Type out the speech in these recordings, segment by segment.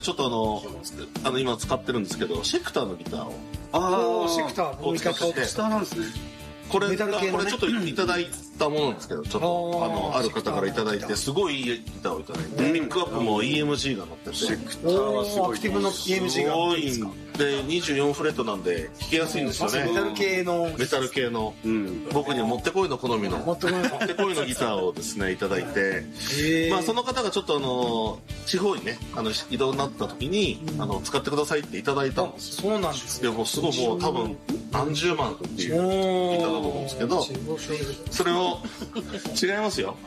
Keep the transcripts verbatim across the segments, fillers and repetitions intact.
ちょっとあの、あの今使ってるんですけど、シェクターのギターを。 ああ、シェクター、 もう一回買おうとシェクターなんですね。 これ、これちょっといただいたものなんですけど、ちょっと、あの、ある方からいただいて、すごいいいギターをいただいて、ピックアップも イーエムジー が乗ってて。 シェクターはすごい。 アクティブの イーエムジー が多いんで、にじゅうよんフレットなんで、弾きやすいんですよね。 メタル系の。 メタル系の。僕にはもってこいの好みの。もってこいのギターをですね、いただいて。まあ、その方がちょっとあの、地方にね、あの、移動になった時に、あの、使ってくださいっていただいたんですよ。そうなんですよ。でも、すごいもう多分、何十万っていうギターだと思うんですけど、それを、違いますよ。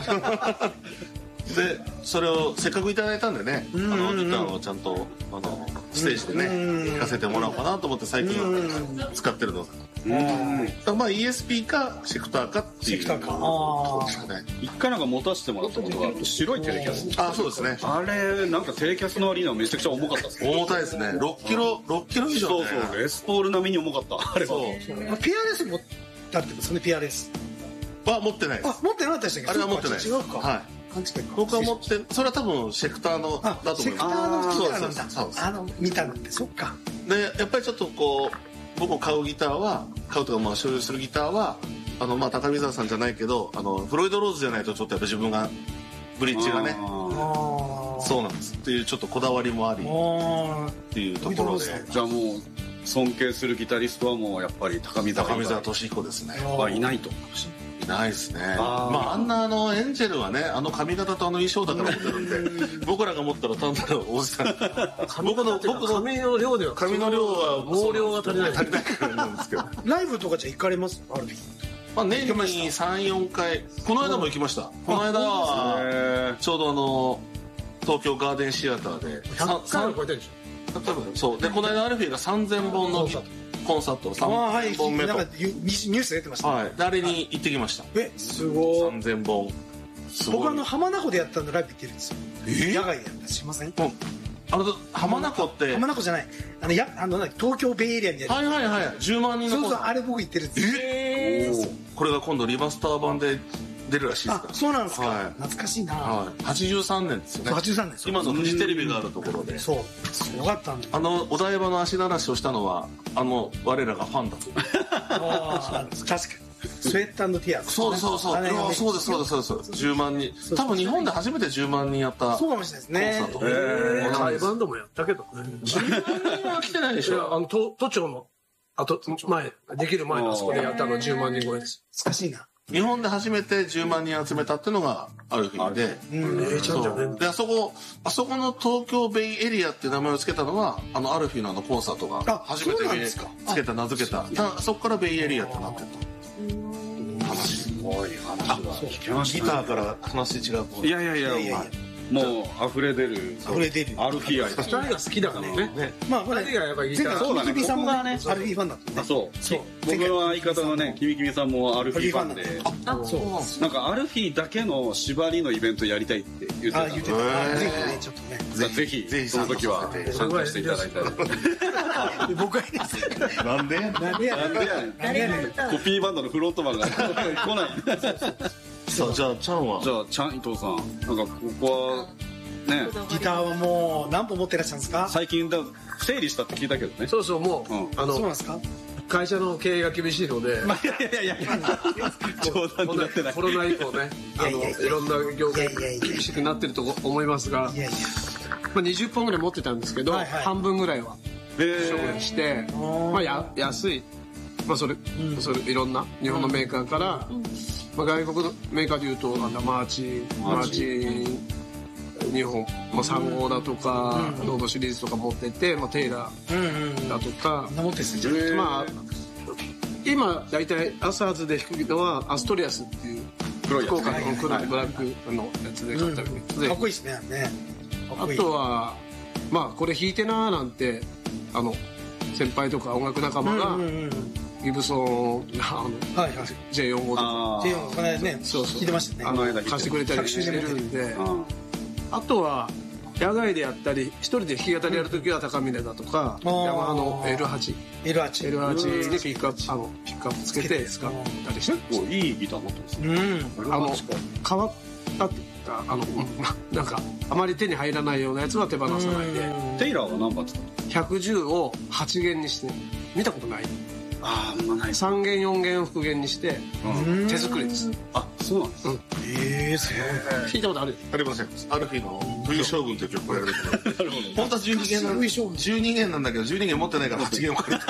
で、それをせっかくいただいたんでね、あの、ギターをちゃんと、あの、ステージでね、弾かせてもらおうかなと思って最近使ってるの。まあ イーエスピー かシェクターかっていう。 シェクターか。ああ。一回なんか持たせてもらったことがあると、白いテレキャス。 あ、そうですね。 あれ、なんかテレキャスの割にはめちゃくちゃ重かったですね。 重たいですね。ろっキロ、ろっキロ以上。 そうそう、レスポール並みに重かった。あれは。 ピアレス持ってますね、ピアレス。 は持ってないです。 あ、持ってなかったでしたっけ？ あれは持ってない。 違うか。 はい。僕は持って、それは多分シェクターのだと思います。 シェクターのギターなんだ。 そうです。 あの、見たのって、そっか。 で、やっぱりちょっとこう、僕を買うギターは、買うとかまあ所有するギターは、あの、まあ高見沢さんじゃないけど、あの、フロイドローズじゃないとちょっとやっぱ自分が、ブリッジがね、そうなんです。っていうちょっとこだわりもあり、っていうところで。 じゃあもう、尊敬するギタリストはもうやっぱり高見沢。 高見沢俊彦ですね。 はいないと。 いないですね。あまああんなあのエンジェルはね、あの髪型とあの衣装だから持ってるんで、僕らが持ったら単なるおじさん。 僕の僕の髪の量では髪の量は毛量が足りない足りないからなんですけど。 ライブとかじゃ行かれます？ある日。 まあ年にさん、よんかい。この間も行きました。この間はちょうどあの東京ガーデンシアターでひゃっかいを超えてるでしょ。多分そうでこの間アルフィーがさんぜんぼんのコンサートをさんぼんめと。 なんかニュース出てました。 はい。であれに行ってきました。 え、すごい。 さんぜんぼん。 僕あの浜名湖でやったんでライブ行ってるんですよ。野外でやったしません？ あの浜名湖って浜名湖じゃない。あのやあの東京ベイエリアにやる。 はいはいはい。じゅうまんにんの。 そうそうあれ僕行ってるんですよ。 ええ。これが今度リマスター版で出るらしいですから。 あ、そうなんですか。懐かしいな。 はい。はちじゅうさんねんですよね。 はちじゅうさんねん。 今のフジテレビがあるところで。 そう。すごかったんだ。 あのお台場の足鳴らしをしたのはあの我らがファンだと。 ああ、確かに。スウェット&ティアーズ。 そうそうそう。そうですそうですそうです。じゅうまんにん。多分日本で初めてじゅうまんにんやった。 そうかもしれないですね。 ええ。ハイバンドもやったけどね。 じゅうまんにんは来てないでしょ。 あの都都庁のあと前できる前のあそこでやったのじゅうまんにん超えです。 難しいな。 日本で初めてじゅうまんにん集めたっていうのがある日で、 ええちゃんじゃね。 であそこあそこの東京ベイエリアっていう名前を付けたのはあのアルフィーのあのコンサートが初めて付けた名付けた。そこからベイエリアってなってた。話すごい話が聞けました。ギターから話違う。 いやいやいやいや。もう溢れ出る溢れ出るアルフィー愛。 二人が好きだからね。 まあこれ二人がやっぱりギター。 そうだね。君さんもねアルフィーファンだったね。 あそうそう。僕の相方のね君君さんもアルフィーファンで。 あそう。 なんかアルフィーだけの縛りのイベントやりたいって言ってた。 あ言ってた。ぜひねちょっとね。 ぜひぜひその時は参加していただいたら。 僕はいいです。 なんで？ なんでやねん。 なんでやねん。コピーバンドのフロントマンが来ない。 さあじゃあチャンは。 じゃあチャン伊藤さんなんかここは。ね、 ギターはもう何本持ってらっしゃるんですか？ 最近だ整理したって聞いたけどね。 そうそうもう、うん、あのそうなんですか？ 会社の経営が厳しいので、 まあ、いやいやいやいや冗談になってない。 コロナ以降ね、あのいろんな業界厳しくなってると思いますが、 いやいやまあにじゅっぽんぐらい持ってたんですけど、はいはい、半分ぐらいは処分して、まあや安い。まあそれ、うん、それいろんな日本のメーカーから、うん、まあ外国のメーカーでいうとなんだマーチマーチ日本、まあ、さん号だとか、うん、ロードシリーズとか持ってて、まあ、テイラーだとか、 うんうん、 まあ今大体アサーズで弾くのはアストリアスっていう福岡の黒いブラックのやつで買ったり、 うん、かっこいいですねねあとはまあこれ弾いてなーなんてあの先輩とか音楽仲間が、うんうんうん、ギブソンあの、はいはい、ジェイよんじゅうご とかジェイよんじゅうご この間ねそうそう弾いてましたねあの間貸してくれたりしてるんであとは野外でやったり一人で弾き語りやるときは高峰だとか、うん、ヤマハの エルエイチ エルエイチ エルエイチ でピックアップあのピックアップつけて使ったりして結構いいギター持ってますね、 うん、あの変わったったあのなんかあまり手に入らないようなやつは手放さないで。 テイラーは何番使ったの？ ひゃくじゅうをはち弦にして見たことない？ ああ、あんまない。 さん弦よん弦復弦にして手作りです。 あ、そうなんです。 ええ、すごい。 聞いたことある？ ありません。アルフィーの V 将軍という曲をやるけど、本当はじゅうに弦なんじゅうに弦なんだけどじゅうに弦持ってないからはち弦を借りて。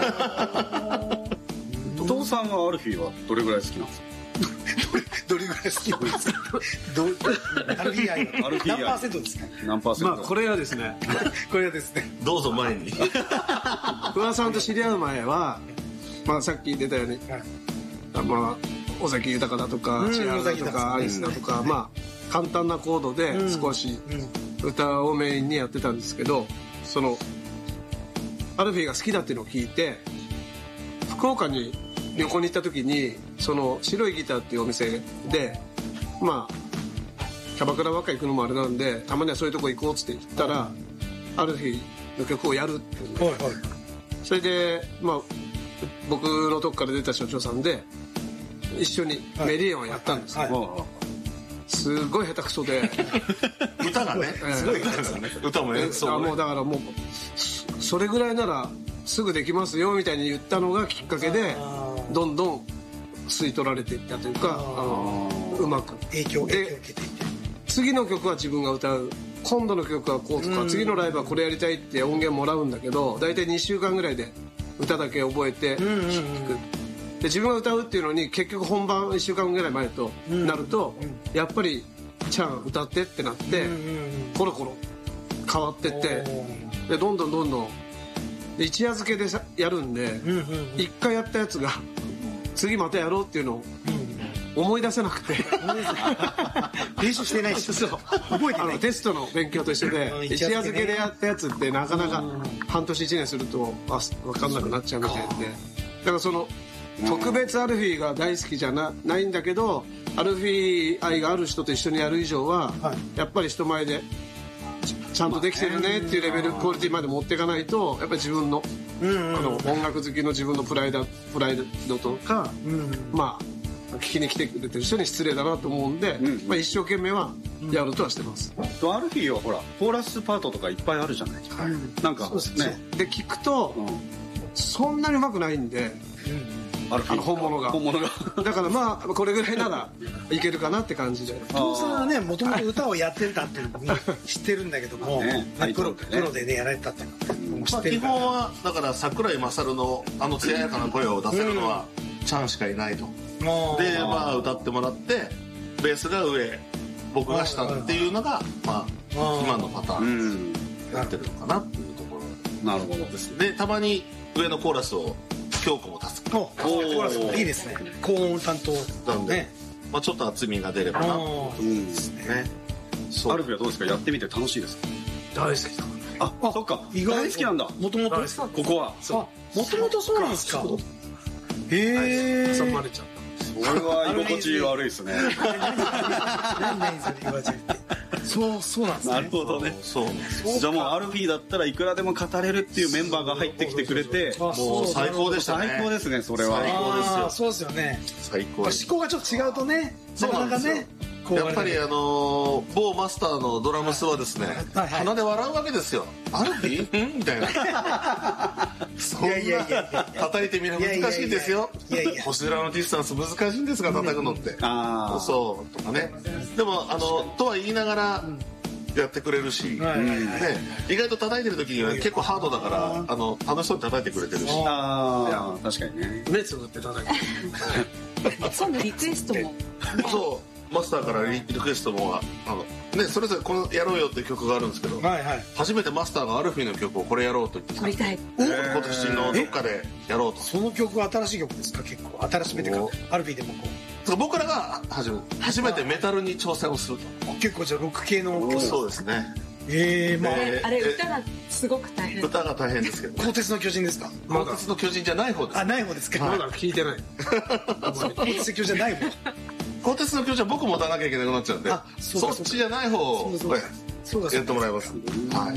お父さんはアルフィーはどれぐらい好きなんですか？ どれぐらい好きなんですか？どアルフィー愛のアルフィー愛何パーセントですか？ 何パーセント？ まあこれはですねこれはですね、 どうぞ前に。 不破さんと知り合う前は、まあ、さっき出たように、まあ、尾崎豊だとか千原だとかアリスだとか、まあ簡単なコードで少し歌をメインにやってたんですけど、そのアルフィーが好きだっていうのを聞いて福岡に旅行に行った時にその白いギターっていうお店でまあキャバクラばっか行くのもあれなんでたまにはそういうとこ行こうっつって言ったらアルフィーの曲をやるって言うんで、はいはい、それでまあ僕のとこから出た所長さんで一緒にメリーアンをやったんですよ、はいはいはい、すごい下手くそで歌がね、すごい歌がね、歌も演奏も、ね、 もうだからもうそれぐらいならすぐできますよみたいに言ったのがきっかけでどんどん吸い取られていったというか、あのうまく影響を受けていて、 次の曲は自分が歌う、今度の曲はこうとか、次のライブはこれやりたいって音源もらうんだけど大体にしゅうかんぐらいで歌だけ覚えて聴く、で自分が歌うっていうのに結局本番いっしゅうかんぐらい前となると、やっぱりちゃん歌ってってなってコロコロ変わってって、でどんどんどんどんで一夜漬けでやるんで一回やったやつが次またやろうっていうのを思い出せなくて練習してないし覚えてない。 テストの勉強と一緒で一夜漬けでやったやつってなかなか半年いちねんすると分かんなくなっちゃうみたいで、だからその特別アルフィーが大好きじゃ な, ないんだけどアルフィー愛がある人と一緒にやる以上は、はい、やっぱり人前でちゃんとできてるねっていうレベル、クオリティまで持っていかないとやっぱり自分の、うんうん、あの音楽好きの自分のプライドプライドとか、うん、まあ聞きに来てくれてる人に失礼だなと思うんで、うんうん、まあ、一生懸命はやるとはしてます、うん、 アルフィーはほらコーラスパートとかいっぱいあるじゃないですか、はい、なんかねで聞くと、うん、そんなにうまくないんで、うん、あの本物が本物がだからまあこれぐらいならいけるかなって感じで。 父さんはねもともと歌をやってたっていうのを知ってるんだけども、ねね、プロプロでねやられたっていうのを知ってるから、 まあ、基本はだから桜井勝のあの艶やかな声を出せるのはチャンしかいないと、うん、でまあ歌ってもらってベースが上僕が下っていうのがまあ今のパターンになってるのかなっていうところ。 なるほどですでたまに上のコーラスを京子も足す。 コーラスもいいですね。高音担当なんで、ね、まあ、ちょっと厚みが出ればなと思うんですね。 アルフィーはどうですか？やってみて楽しいですか？ 大好きだ。 あ、あそっか。意外大好きなんだ。 もともとここは。 あ、もともとそうなんですか。へえ。 挟まれちゃった。 それは居心地悪いですね。 何何それ言われて。そうそうなんですね。 なるほどね。そう。じゃあもうアルフィーだったらいくらでも語れるっていうメンバーが入ってきてくれて、 もう最高でしたね。 最高ですね、それは。 最高ですよ。 そうですよね。 最高。 思考がちょっと違うとね、なかなかね。 やっぱりあの某マスターのドラムスはですね、鼻で笑うわけですよ。アルフィーみたいな。そんな叩いてみるの難しいですよ。星空のディスタンス難しいんですが叩くのって。そうとかね。でもあのとは言いながらやってくれるし、ね、意外と叩いてる時には結構ハードだからあの楽しそうに叩いてくれてるし。 ああ確かにね。 目つぶって叩いてる。 今度リクエストも。 そう。マスターからリクエストもあの、ね、それぞれこのやろうよっていう曲があるんですけど、はいはい、初めてマスターがアルフィーの曲をこれやろうと言って撮りたい今年のどっかでやろうと。 その曲は新しい曲ですか？結構新しめてかアルフィーでもこう僕らが初め初めてメタルに挑戦をすると。 結構じゃあロック系の曲。 そうですね。 えー、まあ、 あれ歌がすごく大変。 歌が大変ですけど。 鋼鉄の巨人ですか？ 鋼鉄の巨人じゃない方です。 あ、ない方ですか？ まだ聞いてない。 鋼鉄の巨人じゃない方。 鋼鉄の巨人は僕も歌わなきゃいけなくなっちゃうんで、そっちじゃない方をやってもらいます。はい。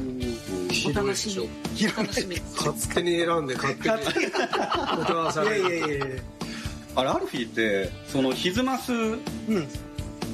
お楽しみ。楽しみ。 勝手に選んで勝手に歌わされる。 いやいやいや。 あれアルフィーってその歪ます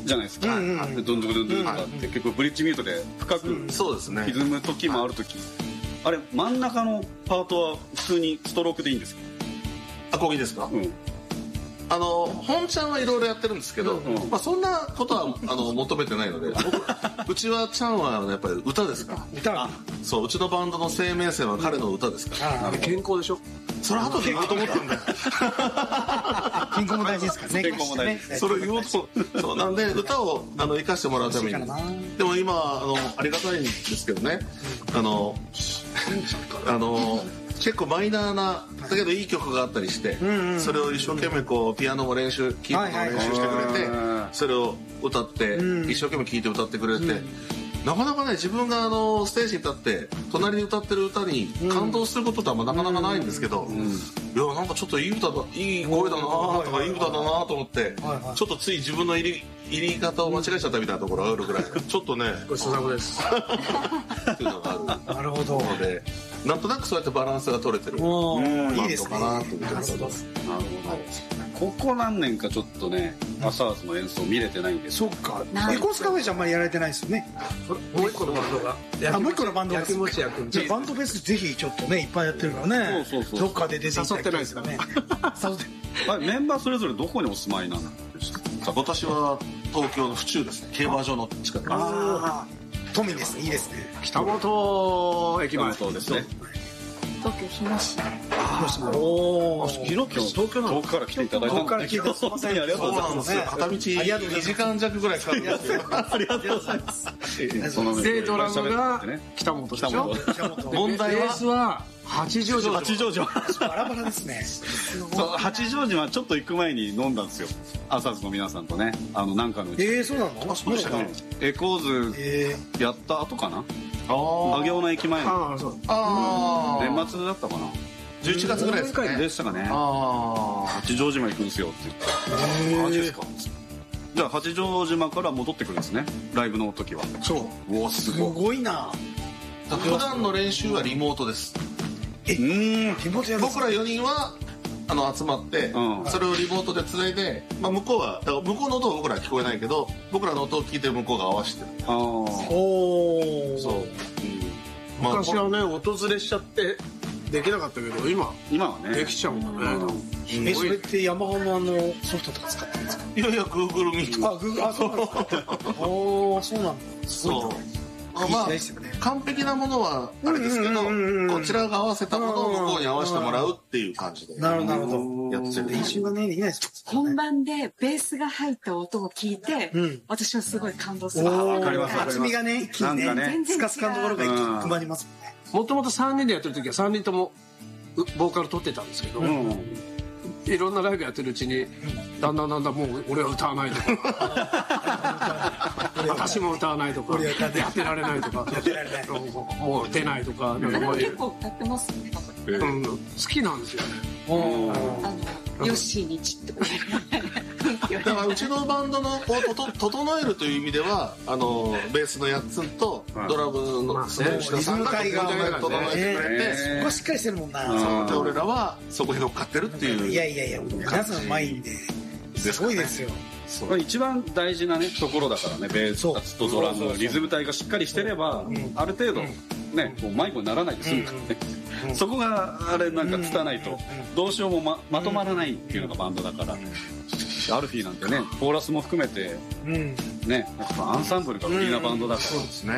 じゃないですか。どんどんどんどんとかって結構ブリッジミュートで深くそうですね歪む時もある時、あれ真ん中のパートは普通にストロークでいいんですか？ アコギですか？うん。あの本ちゃんはいろいろやってるんですけど、うん、まあそんなことはあの求めてないので、うちはちゃんはやっぱり歌ですから。 歌。 そう、うちのバンドの生命線は彼の歌ですから。 ああ、健康でしょ。 それ後で言おうと思ったんだよ。 健康も大事ですからね。 健康も大事。 それ言おうと、そうなんで歌をあの生かしてもらうために。でも今あのありがたいんですけどね。あのあの。結構マイナーなだけどいい曲があったりして、それを一生懸命こうピアノも練習キーボードも練習してくれて、それを歌って一生懸命聴いて歌ってくれて、なかなかね自分があのステージに立って隣に歌ってる歌に感動することってあんまなかなかないんですけど、いやなんかちょっといい歌だいい声だなとかいい歌だなと思ってちょっとつい自分の入り入り方を間違えちゃったみたいなところがあるぐらいちょっとねごちそうさまですっていうのがある。 なるほど。 のでなんとなくそうやってバランスが取れてるバンドかなというところです。なるほど。ここ何年かちょっとねアサーズの演奏見れてないんで。 そっか。レコースカフェじゃあんまりやられてないですよね。 もう一個のバンドが。 あ、もう一個のバンドが。 焼きもち焼くんで。 じゃあバンドフェスぜひちょっとねいっぱいやってるからね。 そうそうそう。 どっかで出て誘ってないですかね。 誘って。 メンバーそれぞれどこにお住まいなんですか？ 私は東京の府中ですね。競馬場の近く。 ああ。都民ですね。いいですね。 北本駅前ですね。 東京日野市。 おお。 広く東京の遠くから来ていただいた遠くから来ていただいて本当にありがとうございます。 片道にじかん弱ぐらいかかるんですよ。 ありがとうございます。 でドラムが北本でしょ。 問題はベースは八丈島。 八丈島。 バラバラですね。 そう八丈島ちょっと行く前に飲んだんですよ。アサーズの皆さんとね、あのなんかのうち。 ええそうなの？ そうでしたね。 エコーズやった後かな。上尾の駅前の。 ああそう。 ああ。 年末だったかな。 じゅういちがつぐらいですかね。 でしたかね。 ああ。 八丈島行くんですよって言って。マジですか。じゃあ八丈島から戻ってくるんですね。ライブの時は。 そう。 うわすごい。 すごいな。 普段の練習はリモートです。 え、うん。リモートやる。 僕らよにんはあの集まって、うん、それをリモートでつないで、まあ、向こうはだから向こうの音は僕らは聞こえないけど僕らの音を聞いて向こうが合わせてる。 ああ。 おお。 そう。うんまあ、昔はね訪れしちゃってできなかったけど今今はねできちゃうんだね。 えそれってヤマハのあのソフトとか使ってるんですか？ いやいや Google Meet。 あ Google あそうなんですか。おおそうなんだ。 そう。まあ完璧なものはあれですけどこちらが合わせたものを向こうに合わせてもらうっていう感じでなるほどなるほどやってる。 練習がねできないですもんね。本番でベースが入った音を聞いて私はすごい感動する。 わかります。 厚みがね一気にねスカスカのところが一気に埋まりますもんね。 もともとさんにんでやってる時はさんにんともボーカル取ってたんですけど、うん、いろんなライブやってるうちにだんだんだんだんもう俺は歌わないとか私も歌わないとかやってられないとかもう出ないとかなんか結構歌ってますね。 うん、好きなんですよね。 あのヨッシーにちってだからうちのバンドのをと整えるという意味ではあのベースのやっつんとドラムのリズム隊が整えてくれてそこしっかりしてるもんな。 で俺らはそこに乗っかってるっていう。 いやいやいや皆さんうまいんですごいですよ。 これ一番大事なねところだからねベースとドラムリズム隊がしっかりしてればある程度ねこう迷子にならないで済むからね。そこがあれなんかつかないとどうしようも ま, まとまらないっていうのがバンドだから、アルフィーなんてねコーラスも含めてねやっぱアンサンブルが売りなバンドだから。そうですね。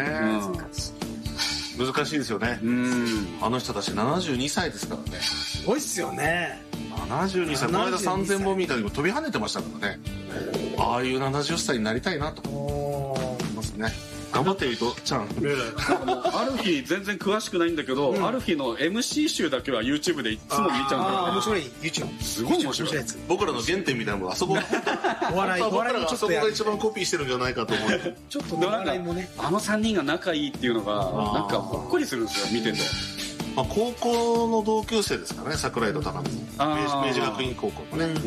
難しいですよね。あの人たちななじゅうにさいですからね。 すごいっすよね。 ななじゅうにさいこの間さんぜんぼん見た時も飛び跳ねてましたからね。ああいうななじゅっさいになりたいなと思いますね。頑張ってよ伊藤ちゃん。 アルフィー全然詳しくないんだけど、うん、アルフィーの エムシー 集だけは YouTube でいつも見ちゃうんだよね。 面白い YouTube すごい面白い。 僕らの原点みたいなのがあそこお笑いお笑いもちょっとあそこが一番コピーしてるんじゃないかと思う。 ちょっとお笑いもねあのさんにんが仲いいっていうのがなんかほっこりするんですよ見てて。 まあ、高校の同級生ですからね桜井と高見明治学院高校のね、うん、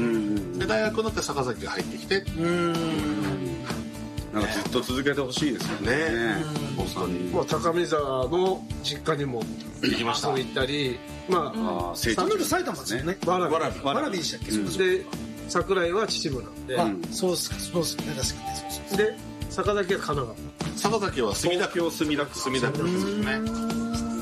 で大学になって坂崎が入ってきてうんなんかずっと続けてほしいですよね。 本当に。 まあ高見沢の実家にも行きました。 行ったり、まああの埼玉ですよね。 わらびわらびでしたっけ。 で桜井は秩父なんで。 あ、そうっすか、そうっすね、確かにそうっす。 で、坂崎は神奈川。 坂崎は墨田区。 墨田区。 墨田区ですね。